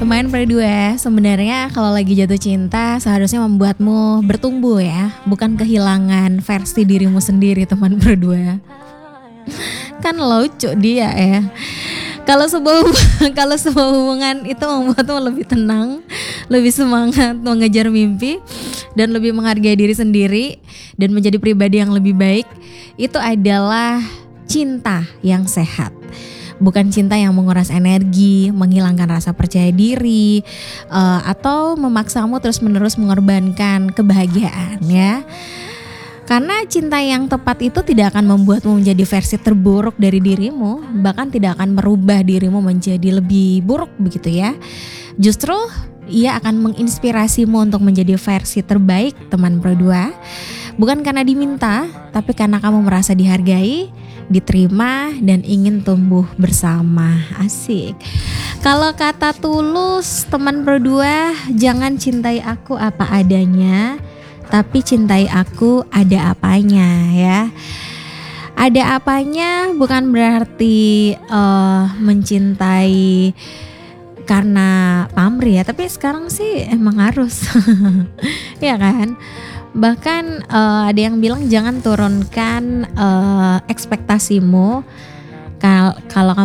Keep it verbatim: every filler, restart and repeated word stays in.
Teman berdua, sebenarnya kalau lagi jatuh cinta seharusnya membuatmu bertumbuh ya, bukan kehilangan versi dirimu sendiri teman berdua. Kan lucu dia ya. Kalau sebuah kalau sebuah hubungan itu membuatmu lebih tenang, lebih semangat mengejar mimpi dan lebih menghargai diri sendiri dan menjadi pribadi yang lebih baik, itu adalah cinta yang sehat. Bukan cinta yang menguras energi, menghilangkan rasa percaya diri, uh, atau memaksamu terus-menerus mengorbankan kebahagiaan ya. Karena cinta yang tepat itu tidak akan membuatmu menjadi versi terburuk dari dirimu, bahkan tidak akan merubah dirimu menjadi lebih buruk begitu ya. Justru ia akan menginspirasimu untuk menjadi versi terbaik teman berdua. Bukan karena diminta, tapi karena kamu merasa dihargai, diterima dan ingin tumbuh bersama. Asik. Kalau kata Tulus, teman berdua, jangan cintai aku apa adanya, tapi cintai aku ada apanya ya. Ada apanya bukan berarti uh, mencintai karena pamrih ya, tapi sekarang sih emang harus. Ya kan? Bahkan uh, ada yang bilang jangan turunkan uh, ekspektasimu. Kal- kalau